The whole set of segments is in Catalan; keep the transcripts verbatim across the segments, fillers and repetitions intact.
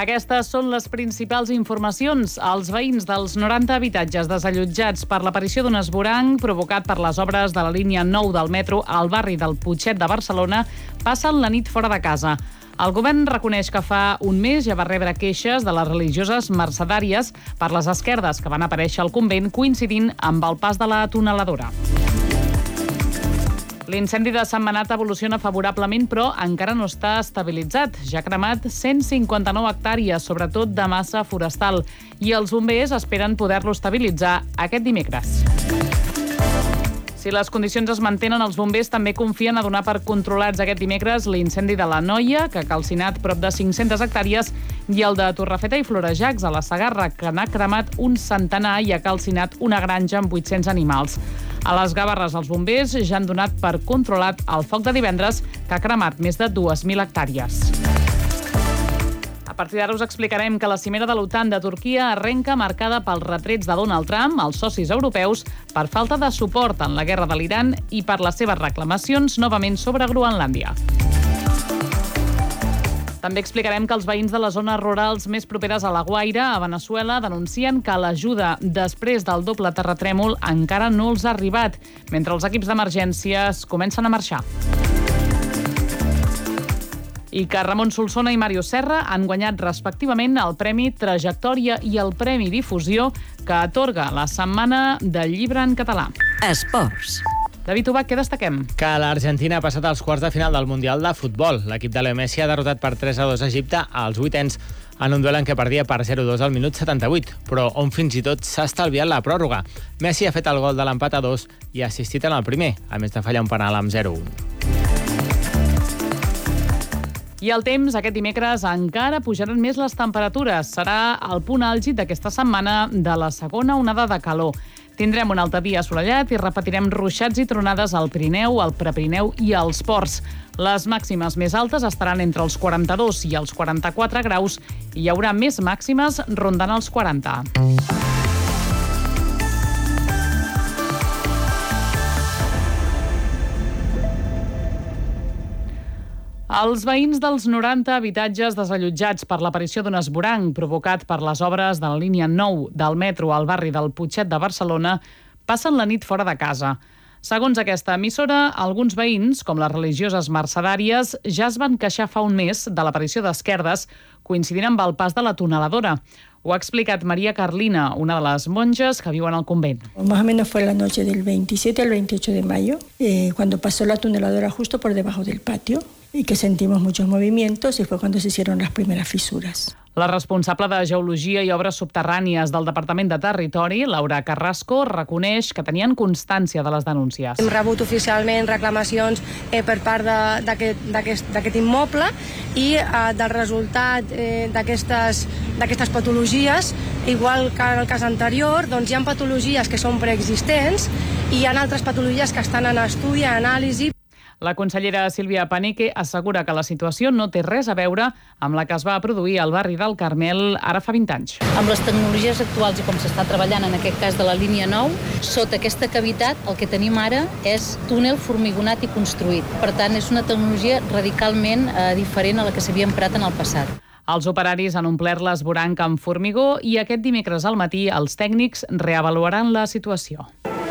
Aquestes són les principals informacions. Els veïns dels noranta habitatges desallotjats per l'aparició d'un esvoranc provocat per les obres de la línia nou del metro al barri del Putxet de Barcelona passen la nit fora de casa. El govern reconeix que fa un mes ja va rebre queixes de les religioses mercedàries per les esquerdes que van aparèixer al convent coincidint amb el pas de la tuneladora. L'incendi de Sentmenat evoluciona favorablement, però encara no està estabilitzat. Ja ha cremat cent cinquanta-nou hectàrees, sobretot de massa forestal, i els bombers esperen poder-lo estabilitzar aquest dimecres. Si les condicions es mantenen, els bombers també confien a donar per controlats aquest dimecres l'incendi de la Noia, que ha calcinat prop de cinc-centes hectàrees, i el de Torrefeta i Florejacs, a la Segarra, que n'ha cremat un centenar i ha calcinat una granja amb vuit-cents animals. A les Gavarres, els bombers ja han donat per controlat el foc de divendres, que ha cremat més de dues mil hectàrees. A partir d'ara us explicarem que la cimera de l'OTAN de Turquia arrenca marcada pels retrets de Donald Trump als socis europeus per falta de suport en la guerra de l'Iran i per les seves reclamacions novament sobre Groenlàndia. També explicarem que els veïns de les zones rurals més properes a La Guaira, a Veneçuela, denuncien que l'ajuda després del doble terratrèmol encara no els ha arribat, mentre els equips d'emergències comencen a marxar. I que Ramon Solsona i Màrius Serra han guanyat respectivament el Premi Trajectòria i el Premi Difusió que atorga la Setmana del Llibre en Català. Esports. David Ubach, què destaquem? Que l'Argentina ha passat als quarts de final del Mundial de Futbol. L'equip de Leo Messi ha derrotat per tres a dos a Egipte als vuitens en un duel en què perdia per zero a dos al minut setanta-vuit, però on fins i tot s'ha estalviat la pròrroga. Messi ha fet el gol de l'empat a dos i ha assistit en el primer, a més de fallar un penal amb zero a un. I el temps, aquest dimecres encara pujaran més les temperatures. Serà el punt àlgid d'aquesta setmana de la segona onada de calor. Tindrem un altre assolellat i repetirem ruixats i tronades al Pirineu, al Prepirineu i als ports. Les màximes més altes estaran entre els quaranta-dos i els quaranta-quatre graus i hi haurà més màximes rondant els quaranta. Els veïns dels noranta habitatges desallotjats per l'aparició d'un esvoranc provocat per les obres de la línia nou del metro al barri del Putxet de Barcelona passen la nit fora de casa. Segons aquesta emissora, alguns veïns, com les religioses mercedàries, ja es van queixar fa un mes de l'aparició d'esquerdes coincidint amb el pas de la tuneladora. Ho ha explicat María Carlina, una de les monges que viuen al convent. Más o menos fue la noche del veintisiete al veintiocho de mayo, eh, cuando pasó la tuneladora justo por debajo del patio y que sentimos muchos movimientos y fue cuando se hicieron las primeras fisuras. La responsable de Geologia i Obres Subterrànies del Departament de Territori, Laura Carrasco, reconeix que tenien constància de les denúncies. Hem rebut oficialment reclamacions eh, per part d'aquest immoble i eh, del resultat eh, d'aquestes patologies, igual que en el cas anterior, doncs hi ha patologies que són preexistents i hi ha altres patologies que estan en estudi, en anàlisi. La consellera Sílvia Paneque assegura que la situació no té res a veure amb la que es va produir al barri del Carmel ara fa vint anys. Amb les tecnologies actuals i com s'està treballant en aquest cas de la línia nou, sota aquesta cavitat el que tenim ara és túnel formigonat i construït. Per tant, és una tecnologia radicalment eh, diferent a la que s'havia emprat en el passat. Els operaris han omplert l'esvoranc amb formigó i aquest dimecres al matí els tècnics reavaluaran la situació.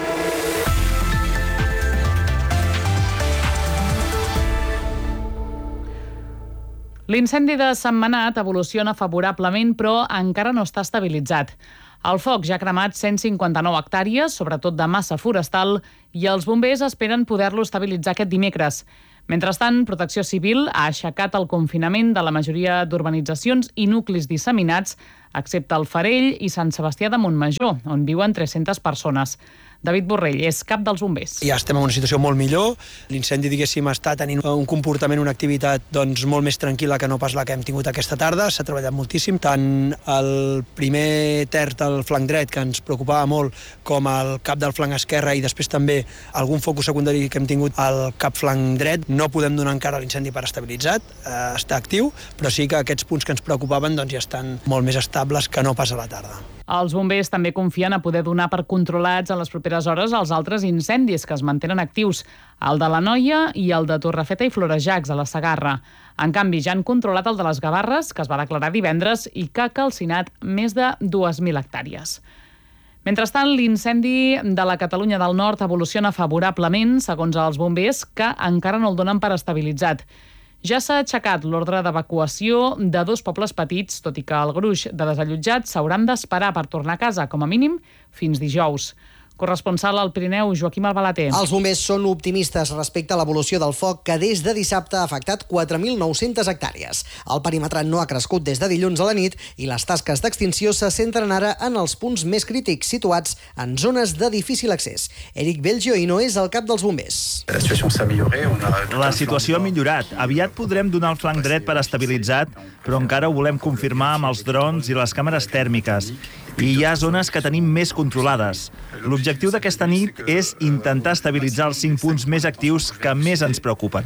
L'incendi de Sentmenat evoluciona favorablement, però encara no està estabilitzat. El foc ja ha cremat cent cinquanta-nou hectàrees, sobretot de massa forestal, i els bombers esperen poder-lo estabilitzar aquest dimecres. Mentrestant, Protecció Civil ha aixecat el confinament de la majoria d'urbanitzacions i nuclis disseminats, excepte el Farell i Sant Sebastià de Montmajor, on viuen tres-centes persones. David Borrell és cap dels bombers. Ja estem en una situació molt millor. L'incendi, diguéssim, està tenint un comportament, una activitat doncs, molt més tranquil·la que no pas la que hem tingut aquesta tarda. S'ha treballat moltíssim, tant el primer terç del flanc dret, que ens preocupava molt, com el cap del flanc esquerre i després també algun focus secundari que hem tingut al cap flanc dret. No podem donar encara l'incendi per estabilitzat, eh, està actiu, però sí que aquests punts que ens preocupaven doncs, ja estan molt més estables que no pas a la tarda. Els bombers també confien a poder donar per controlats en les properes hores els altres incendis que es mantenen actius, el de l'Anoia i el de Torrefeta i Florejacs, a la Segarra. En canvi, ja han controlat el de les Gavarres, que es va declarar divendres i que ha calcinat més de dues mil hectàrees. Mentrestant, l'incendi de la Catalunya del Nord evoluciona favorablement, segons els bombers, que encara no el donen per estabilitzat. Ja s'ha aixecat l'ordre d'evacuació de dos pobles petits, tot i que el gruix de desallotjats s'hauran d'esperar per tornar a casa, com a mínim, fins dijous. Corresponsal al Pirineu, Joaquim Albalater. Els bombers són optimistes respecte a l'evolució del foc, que des de dissabte ha afectat quatre mil nou-centes hectàrees. El perímetre no ha crescut des de dilluns a la nit i les tasques d'extinció se centren ara en els punts més crítics, situats en zones de difícil accés. Eric Belgioino és el cap dels bombers. La situació ha millorat. Aviat podrem donar el flanc dret per estabilitzat, però encara ho volem confirmar amb els drons i les càmeres tèrmiques. I hi ha zones que tenim més controlades. L'objectiu d'aquesta nit és intentar estabilitzar els cinc punts més actius que més ens preocupen.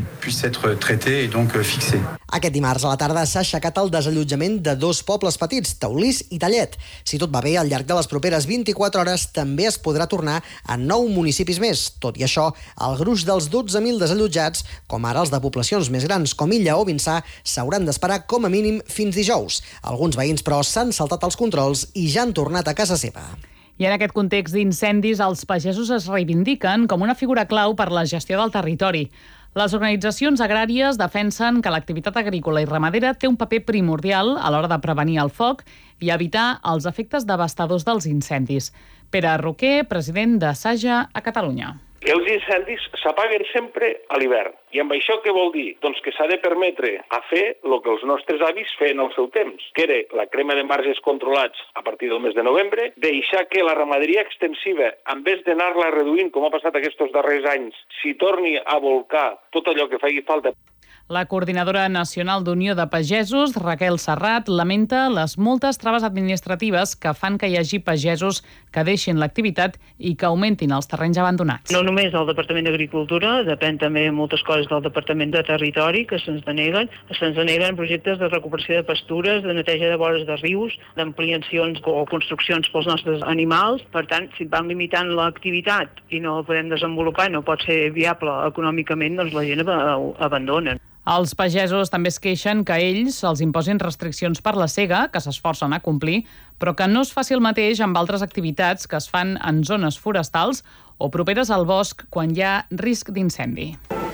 Aquest dimarts a la tarda s'ha aixecat el desallotjament de dos pobles petits, Taulís i Tallet. Si tot va bé, al llarg de les properes vint-i-quatre hores també es podrà tornar a nou municipis més. Tot i això, el gruix dels dotze mil desallotjats, com ara els de poblacions més grans com Illa o Vinçà, s'hauran d'esperar com a mínim fins dijous. Alguns veïns, però, s'han saltat els controls i ja han tornat a casa seva. I en aquest context d'incendis, els pagesos es reivindiquen com una figura clau per la gestió del territori. Les organitzacions agràries defensen que l'activitat agrícola i ramadera té un paper primordial a l'hora de prevenir el foc i evitar els efectes devastadors dels incendis. Pere Roquer, president de Saja a Catalunya. Els incendis s'apaguen sempre a l'hivern. I amb això què vol dir? Doncs que s'ha de permetre a fer el que els nostres avis feien al seu temps, que era la crema de marges controlats a partir del mes de novembre, deixar que la ramaderia extensiva, en vez d'anar-la reduint, com ha passat aquests darrers anys, s'hi torni a volcar tot allò que faci falta. La coordinadora nacional d'Unió de Pagesos, Raquel Serrat, lamenta les moltes traves administratives que fan que hi hagi pagesos que deixin l'activitat i que augmentin els terrenys abandonats. No només el Departament d'Agricultura, depèn també moltes coses del Departament de Territori, que se'ns deneguen. Se'ns deneguen projectes de recuperació de pastures, de neteja de vores de rius, d'ampliacions o construccions pels nostres animals. Per tant, si et van limitant l'activitat i no el podem desenvolupar, no pot ser viable econòmicament, doncs la gent abandona. Els pagesos també es queixen que ells els imposin restriccions per la sega, que s'esforcen a complir, però que no es faci el mateix amb altres activitats que es fan en zones forestals o properes al bosc quan hi ha risc d'incendi.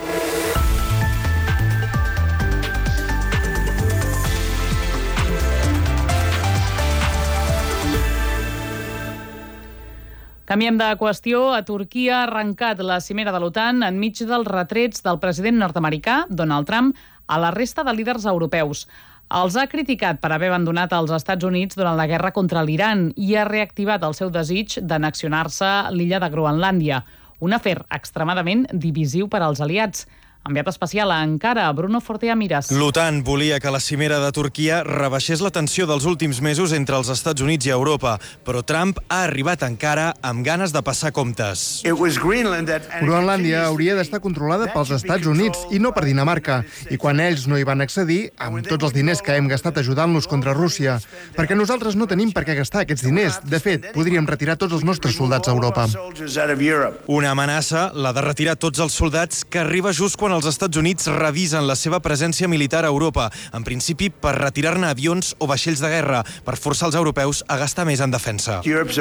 Canviem de qüestió. A Turquia ha arrencat la cimera de l'OTAN enmig dels retrets del president nord-americà, Donald Trump, a la resta de líders europeus. Els ha criticat per haver abandonat els Estats Units durant la guerra contra l'Iran i ha reactivat el seu desig d'annexionar-se l'illa de Groenlàndia, un afer extremadament divisiu per als aliats. Enviat especial a Ankara, Bruno Fortea Miras. L'OTAN volia que la cimera de Turquia rebaixés la tensió dels últims mesos entre els Estats Units i Europa, però Trump ha arribat a Ankara amb ganes de passar comptes. Groenlàndia hauria d'estar controlada pels Estats Units i no per Dinamarca, i quan ells no hi van accedir, amb tots els diners que hem gastat ajudant-los contra Rússia, perquè nosaltres no tenim per què gastar aquests diners. De fet, podríem retirar tots els nostres soldats a Europa. Una amenaça, la de retirar tots els soldats, que arriba just quan els Estats Units revisen la seva presència militar a Europa, en principi per retirar-ne avions o vaixells de guerra, per forçar els europeus a gastar més en defensa.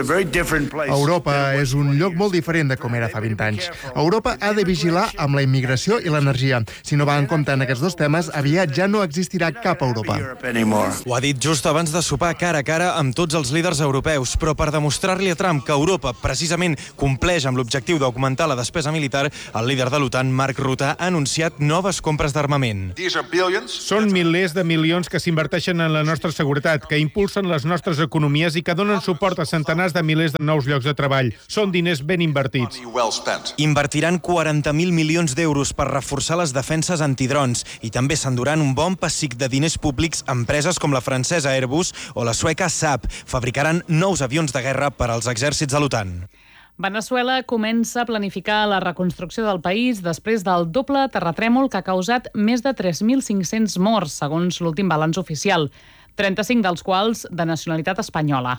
Europa és un lloc molt diferent de com era fa vint anys. Europa ha de vigilar amb la immigració i l'energia. Si no va en compte en aquests dos temes, aviat ja no existirà cap Europa. Ho ha dit just abans de sopar cara a cara amb tots els líders europeus, però per demostrar-li a Trump que Europa precisament compleix amb l'objectiu d'augmentar la despesa militar, el líder de l'OTAN, Mark Rutte, ha anunciat noves compres d'armament. Són milers de milions que s'inverteixen en la nostra seguretat, que impulsen les nostres economies i que donen suport a centenars de milers de nous llocs de treball. Són diners ben invertits. Invertiran quaranta mil milions d'euros per reforçar les defenses antidrons i també s'enduran un bon pessic de diners públics a empreses com la francesa Airbus o la sueca Saab. Fabricaran nous avions de guerra per als exèrcits de l'OTAN. Veneçuela comença a planificar la reconstrucció del país després del doble terratrèmol que ha causat més de tres mil cinc-cents morts, segons l'últim balanç oficial, trenta-cinc dels quals de nacionalitat espanyola.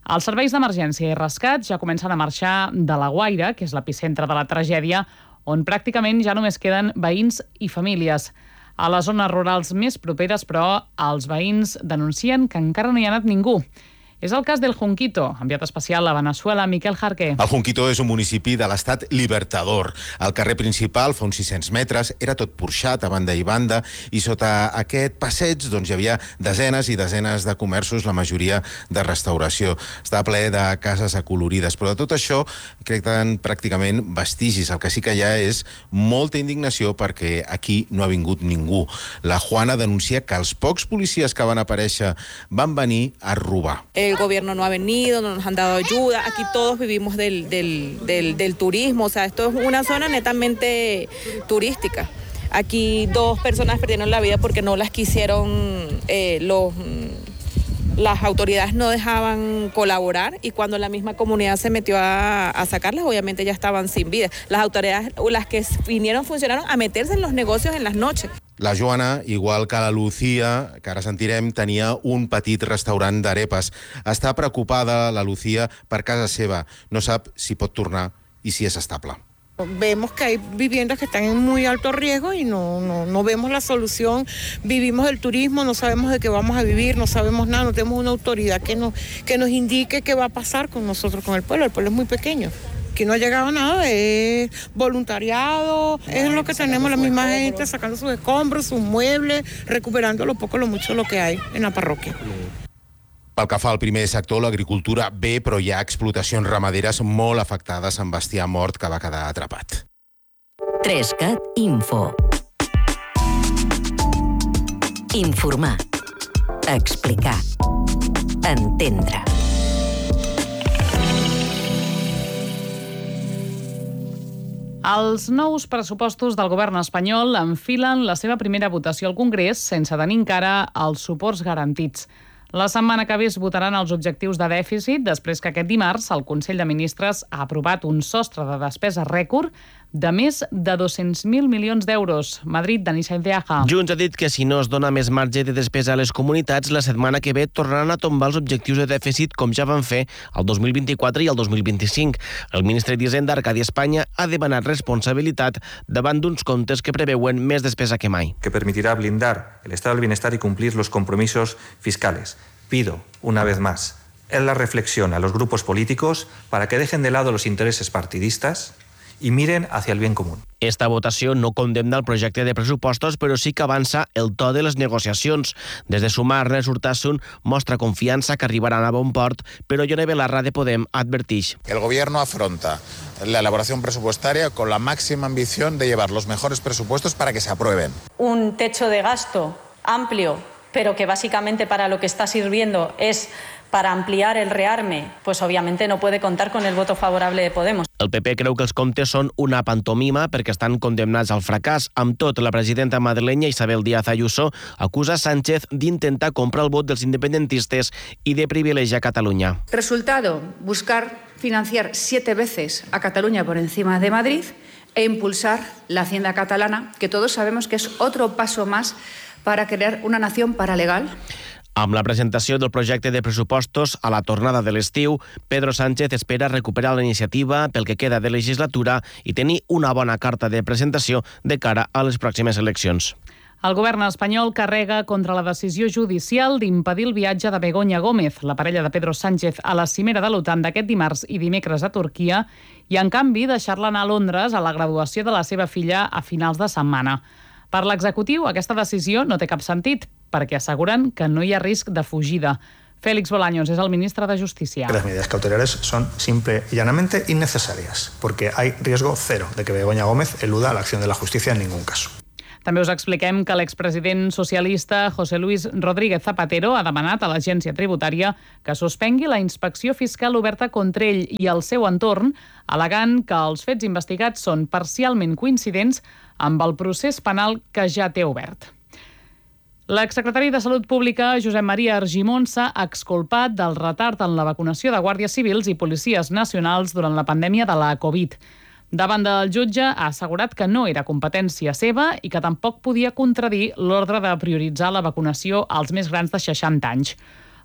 Els serveis d'emergència i rescat ja comencen a marxar de La Guaira, que és l'epicentre de la tragèdia, on pràcticament ja només queden veïns i famílies. A les zones rurals més properes, però, els veïns denuncien que encara no hi ha anat ningú. És el cas del Junquito, enviat especial a Veneçuela, Miquel Jarqué. El Junquito és un municipi de l'estat Libertador. El carrer principal, fa uns sis-cents metres, era tot porxat a banda i banda, i sota aquest passeig doncs, hi havia desenes i desenes de comerços, la majoria de restauració. Està ple de cases acolorides, però de tot això queden pràcticament vestigis. El que sí que hi ha és molta indignació perquè aquí no ha vingut ningú. La Juana denuncia que els pocs policies que van aparèixer van venir a robar. El gobierno no ha venido, no nos han dado ayuda. Aquí todos vivimos del, del, del, del turismo. O sea, esto es una zona netamente turística. Aquí dos personas perdieron la vida porque no las quisieron, eh, los, las autoridades no dejaban colaborar, y cuando la misma comunidad se metió a, a sacarlas, obviamente ya estaban sin vida. Las autoridades, las que vinieron, funcionaron a meterse en los negocios en las noches. La Joana, igual que la Lucía, que ara sentirem, tenia un petit restaurant d'arepas. Està preocupada la Lucía per casa seva. No sap si pot tornar i si és estable. Vemos que hay viviendas que están en muy alto riesgo y no, no, no vemos la solución. Vivimos del turismo, no sabemos de qué vamos a vivir, no sabemos nada, no tenemos una autoridad que nos, que nos indique qué va a pasar con nosotros, con el pueblo. El pueblo es muy pequeño. Aquí no ha llegado nada, es voluntariado, es lo que tenemos, la misma gente sacando sus escombros, sus muebles, recuperando lo poco, lo mucho lo que hay en la parroquia. Pel que fa al primer sector, l'agricultura bé, però hi ha explotacions ramaderes molt afectades amb bestiar mort que va quedar atrapat. Trescat Info. Informar. Explicar. Entendre. Els nous pressupostos del govern espanyol enfilen la seva primera votació al Congrés sense tenir encara els suports garantits. La setmana que ve es votaran els objectius de dèficit després que aquest dimarts el Consell de Ministres ha aprovat un sostre de despesa rècord de més de dos-cents mil milions d'euros. Madrid, Dani Sainteaja. Junts ha dit que si no es dona més marge de despesa a les comunitats, la setmana que ve tornaran a tombar els objectius de dèficit com ja van fer el dos mil vint-i-quatre i el dos mil vint-i-cinc. El ministre d'Hisenda, Arcadi Espanya, ha demanat responsabilitat davant d'uns comptes que preveuen més despesa que mai. Que permitirá blindar el estado del bienestar y cumplir los compromisos fiscales. Pido, una vez más, en la reflexión a los grupos políticos para que dejen de lado los intereses partidistas y miren hacia el bien común. Esta votació no condemna el projecte de pressupostos, però sí que avança el to de les negociacions. Des de Sumar, Ernest Urtasun mostra confiança que arribaran a bon port, però Ione Belarra de Podem advertix. El gobierno afronta la elaboración presupuestaria con la máxima ambición de llevar los mejores presupuestos para que se aprueben. Un techo de gasto amplio, pero que básicamente para lo que está sirviendo es para ampliar el rearme, pues obviamente no puede contar con el voto favorable de Podemos. El P P creu que els comptes són una pantomima perquè estan condemnats al fracàs. Amb tot, la presidenta madrilenya Isabel Díaz Ayuso acusa Sánchez d'intentar comprar el vot dels independentistes i de privilegiar Catalunya. Resultado, buscar financiar siete veces a Cataluña por encima de Madrid e impulsar la hacienda catalana, que todos sabemos que es otro paso más para crear una nación paralegal. Amb la presentació del projecte de pressupostos a la tornada de l'estiu, Pedro Sánchez espera recuperar la iniciativa pel que queda de legislatura i tenir una bona carta de presentació de cara a les pròximes eleccions. El govern espanyol carrega contra la decisió judicial d'impedir el viatge de Begoña Gómez, la parella de Pedro Sánchez, a la cimera de l'OTAN d'aquest dimarts i dimecres a Turquia, i en canvi deixar-la anar a Londres a la graduació de la seva filla a finals de setmana. Per l'executiu, aquesta decisió no té cap sentit, perquè asseguren que no hi ha risc de fugida. Félix Bolaños és el ministre de Justícia. Las medidas cautelares son simple y llanamente innecesarias, porque hay riesgo cero de que Begoña Gómez eluda la acción de la justicia en ningún caso. També us expliquem que l'expresident socialista José Luis Rodríguez Zapatero ha demanat a l'Agència Tributària que suspengui la inspecció fiscal oberta contra ell i el seu entorn, al·legant que els fets investigats són parcialment coincidents amb el procés penal que ja té obert. L'exsecretari de Salut Pública, Josep Maria Argimon, s'ha exculpat del retard en la vacunació de guàrdies civils i policies nacionals durant la pandèmia de la Covid. Davant del jutge, ha assegurat que no era competència seva i que tampoc podia contradir l'ordre de prioritzar la vacunació als més grans de seixanta anys.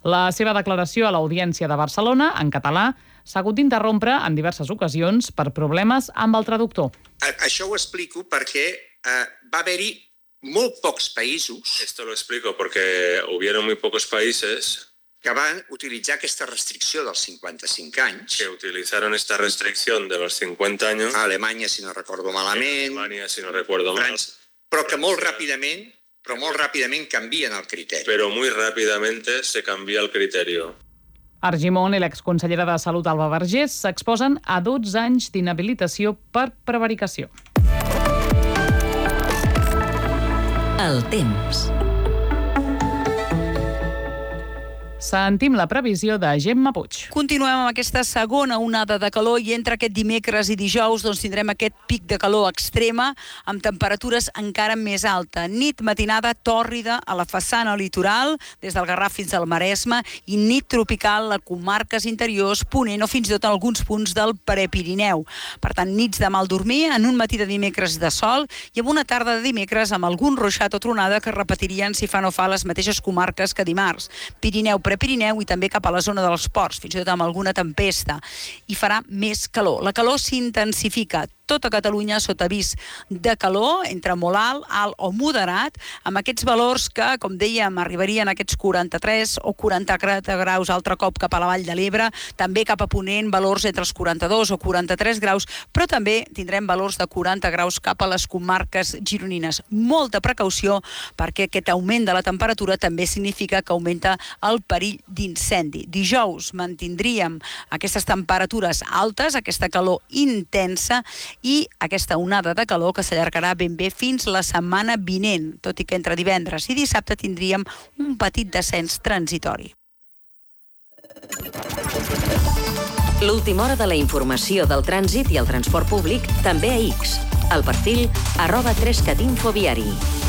La seva declaració a l'Audiència de Barcelona, en català, s'ha hagut d'interrompre en diverses ocasions per problemes amb el traductor. Això ho explico perquè eh, va haver-hi molt pocs països... Esto lo explico porque hubieron muy pocos países... que van utilitzar aquesta restricció dels cinquanta-cinc anys. Que utilizaron esta restricción de los cincuenta años. A Alemanya, si no recordo malament. Alemanya, si no recuerdo mal. Però que molt ràpidament, però molt ràpidament canvien el criteri. Pero muy rápidamente se cambia el criterio. Argimon i l'exconsellera de Salut, Alba Vergés, s'exposen a dotze anys d'inhabilitació per prevaricació. El temps. Sentim la previsió de Gemma Puig. Continuem amb aquesta segona onada de calor i entre aquest dimecres i dijous doncs, tindrem aquest pic de calor extrema amb temperatures encara més altes. Nit matinada tòrrida a la façana litoral, des del Garraf fins al Maresme, i nit tropical a comarques interiors, Ponent o fins i tot en alguns punts del Prepirineu. Per tant, nits de mal dormir, en un matí de dimecres de sol i amb una tarda de dimecres amb algun ruixat o tronada que repetirien si fa no fa les mateixes comarques que dimarts. Pirineu, Prepirineu i també cap a la zona dels ports, fins i tot amb alguna tempesta. I farà més calor. La calor s'intensifica. Tota Catalunya sota avís de calor, entre molt alt, alt o moderat, amb aquests valors que, com dèiem, arribarien a aquests quaranta-tres o quaranta-quatre graus altre cop cap a la Vall de l'Ebre, també cap a Ponent, valors entre els quaranta-dos o quaranta-tres graus, però també tindrem valors de quaranta graus cap a les comarques gironines. Molta precaució, perquè aquest augment de la temperatura també significa que augmenta el perill d'incendi. Dijous mantindríem aquestes temperatures altes, aquesta calor intensa, i aquesta onada de calor que s'allargarà ben bé fins la setmana vinent, tot i que entre divendres i dissabte tindríem un petit descens transitori. L'última hora de la informació del trànsit i el transport públic també a X, al perfil arroba trescat infoviari.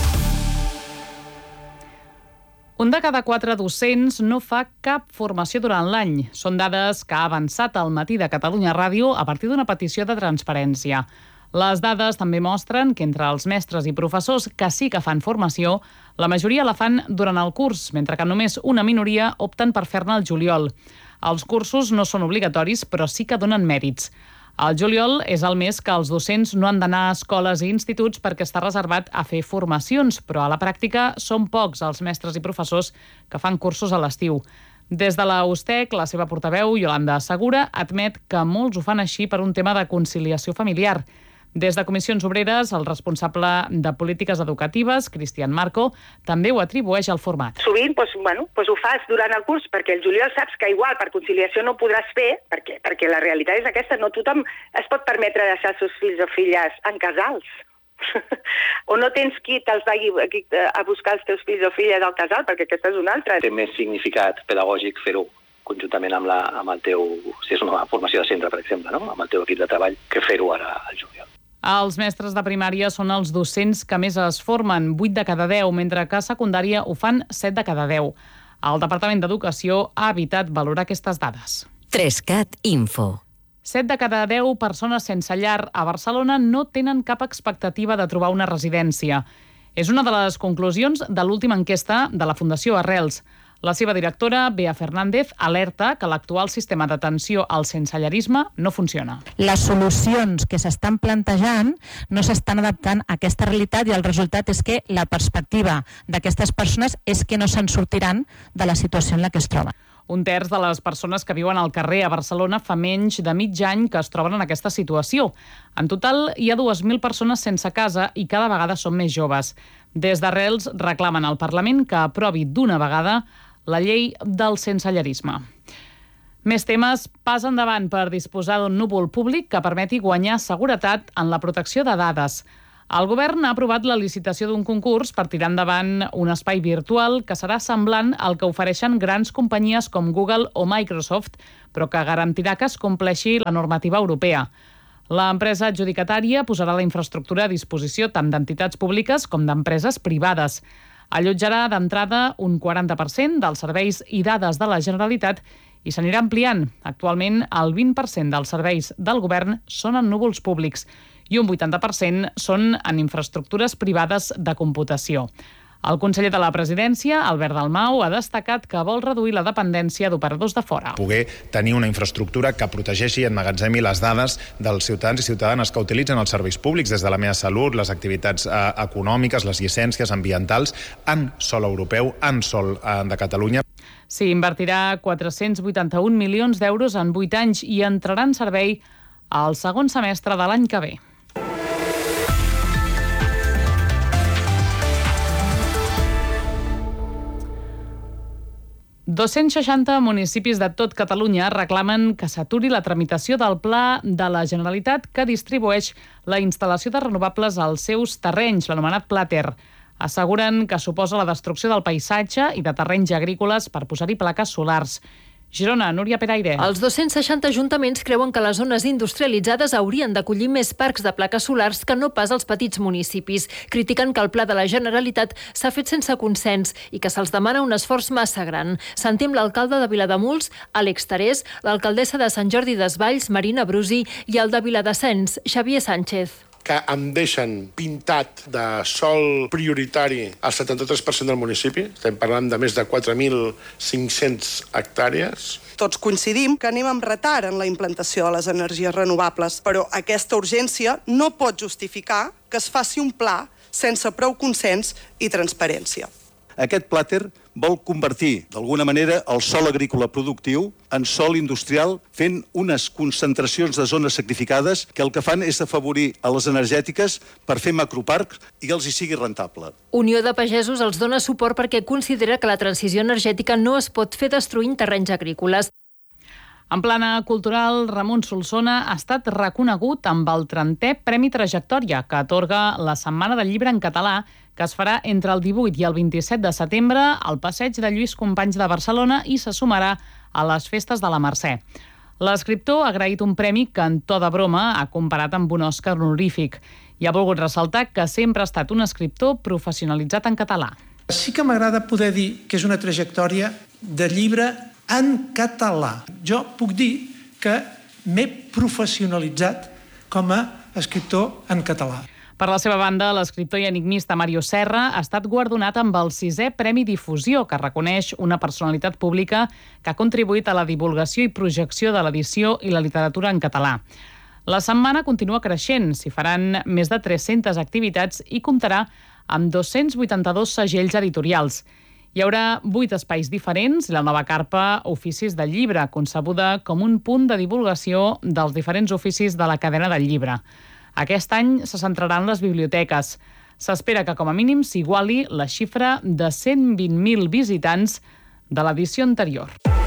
Un de cada quatre docents no fa cap formació durant l'any. Són dades que ha avançat al Matí de Catalunya Ràdio a partir d'una petició de transparència. Les dades també mostren que entre els mestres i professors que sí que fan formació, la majoria la fan durant el curs, mentre que només una minoria opten per fer-ne al juliol. Els cursos no són obligatoris, però sí que donen mèrits. El juliol és el mes que els docents no han d'anar a escoles i instituts perquè està reservat a fer formacions, però a la pràctica són pocs els mestres i professors que fan cursos a l'estiu. Des de la USTEC, la seva portaveu, Iolanda Segura, admet que molts ho fan així per un tema de conciliació familiar. Des de Comissions Obreres, el responsable de polítiques educatives, Cristian Marco, també ho atribueix al format. Sovint doncs, bueno, doncs ho fas durant el curs perquè el juliol saps que igual per conciliació no ho podràs fer, perquè, perquè la realitat és aquesta, no tothom es pot permetre deixar els seus fills o filles en casals. O no tens qui te'ls vagi a buscar els teus fills o filles al casal, perquè aquesta és una altra. Té més significat pedagògic fer-ho conjuntament amb, la, amb el teu, si és una formació de centre, per exemple, no? Amb el teu equip de treball, que fer-ho ara al juliol. Els mestres de primària són els docents que més es formen, vuit de cada deu, mentre que a secundària ho fan set de cada deu. El Departament d'Educació ha evitat valorar aquestes dades. trescat Info. set de cada deu persones sense llar a Barcelona no tenen cap expectativa de trobar una residència. És una de les conclusions de l'última enquesta de la Fundació Arrels. La seva directora, Bea Fernández, alerta que l'actual sistema d'atenció al sensellarisme no funciona. Les solucions que s'estan plantejant no s'estan adaptant a aquesta realitat i el resultat és que la perspectiva d'aquestes persones és que no se'n sortiran de la situació en la que es troben. Un terç de les persones que viuen al carrer a Barcelona fa menys de mig any que es troben en aquesta situació. En total, hi ha dues mil persones sense casa i cada vegada són més joves. Des d'Arrels reclamen al Parlament que aprovi d'una vegada la llei del sensellarisme. Més temes, pas endavant per disposar d'un núvol públic que permeti guanyar seguretat en la protecció de dades. El govern ha aprovat la licitació d'un concurs per tirar endavant un espai virtual que serà semblant al que ofereixen grans companyies com Google o Microsoft, però que garantirà que es compleixi la normativa europea. L'empresa adjudicatària posarà la infraestructura a disposició tant d'entitats públiques com d'empreses privades. Allotjarà d'entrada un quaranta per cent dels serveis i dades de la Generalitat i s'anirà ampliant. Actualment, el vint per cent dels serveis del govern són en núvols públics i un vuitanta per cent són en infraestructures privades de computació. El conseller de la Presidència, Albert Dalmau, ha destacat que vol reduir la dependència d'operadors de fora. Poder tenir una infraestructura que protegeixi i emmagatzemi les dades dels ciutadans i ciutadanes que utilitzen els serveis públics, des de la meva salut, les activitats eh, econòmiques, les llicències ambientals, en sòl europeu, en sòl eh, de Catalunya. S'hi invertirà quatre-cents vuitanta-un milions d'euros en vuit anys i entrarà en servei al segon semestre de l'any que ve. dos-cents seixanta municipis de tot Catalunya reclamen que s'aturi la tramitació del pla de la Generalitat que distribueix la instal·lació de renovables als seus terrenys, l'anomenat Plater. Asseguren que suposa la destrucció del paisatge i de terrenys agrícoles per posar-hi plaques solars. Girona, Núria Peraire. Els dos-cents seixanta ajuntaments creuen que les zones industrialitzades haurien d'acollir més parcs de plaques solars que no pas els petits municipis. Critiquen que el pla de la Generalitat s'ha fet sense consens i que se'ls demana un esforç massa gran. Sentim l'alcalde de Vilademuls, Àlex Tarés, l'alcaldessa de Sant Jordi Desvalls, Marina Brusi, i el de Viladasens, Xavier Sánchez. Que em deixen pintat de sòl prioritari al setanta-tres per cent del municipi. Estem parlant de més de quatre mil cinc-cents hectàrees. Tots coincidim que anem amb retard en la implantació de les energies renovables, però aquesta urgència no pot justificar que es faci un pla sense prou consens i transparència. Aquest plàter vol convertir, d'alguna manera, el sòl agrícola productiu en sòl industrial, fent unes concentracions de zones sacrificades que el que fan és afavorir a les energètiques per fer macroparcs i els hi sigui rentable. Unió de Pagesos els dona suport perquè considera que la transició energètica no es pot fer destruint terrenys agrícoles. En plana cultural, Ramon Solsona ha estat reconegut amb el trentè Premi Trajectòria que atorga la Setmana del Llibre en Català, que es farà entre el divuit i el vint-i-set de setembre al Passeig de Lluís Companys de Barcelona i se sumarà a les festes de la Mercè. L'escriptor ha agraït un premi que en to de broma ha comparat amb un Òscar honorífic i ha volgut ressaltar que sempre ha estat un escriptor professionalitzat en català. Sí que m'agrada poder dir que és una trajectòria de llibre en català. Jo puc dir que m'he professionalitzat com a escriptor en català. Per la seva banda, l'escriptor i enigmista Mario Serra ha estat guardonat amb el sisè Premi Difusió, que reconeix una personalitat pública que ha contribuït a la divulgació i projecció de l'edició i la literatura en català. La setmana continua creixent, s'hi faran més de tres-centes activitats i comptarà amb dos-cents vuitanta-dos segells editorials. Hi haurà vuit espais diferents i la nova carpa Oficis del Llibre, concebuda com un punt de divulgació dels diferents oficis de la cadena del llibre. Aquest any se centrarà en les biblioteques. S'espera que com a mínim s'iguali la xifra de cent vint mil visitants de l'edició anterior.